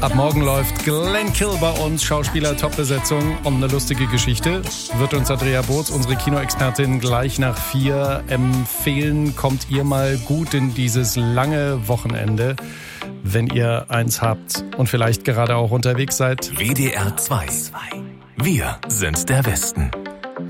Ab morgen läuft Glenn Kill bei uns, Schauspieler, Top-Besetzung und eine lustige Geschichte. Wird uns Andrea Boots, unsere Kinoexpertin, gleich nach 4 empfehlen. Kommt ihr mal gut in dieses lange Wochenende, wenn ihr eins habt und vielleicht gerade auch unterwegs seid. WDR 2. Wir sind der Westen.